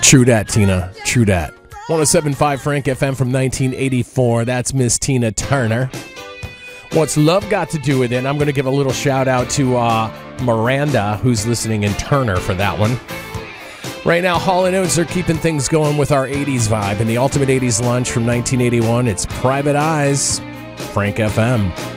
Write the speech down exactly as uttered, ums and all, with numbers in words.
True dat, Tina. True dat. one oh seven point five Frank F M from nineteen eighty-four. That's Miss Tina Turner. What's love got to do with it? And I'm going to give a little shout out to uh, Miranda, who's listening in Turner for that one. Right now, Hall and Oates are keeping things going with our eighties vibe. And the Ultimate eighties Lunch from nineteen eighty-one, it's Private Eyes, Frank F M.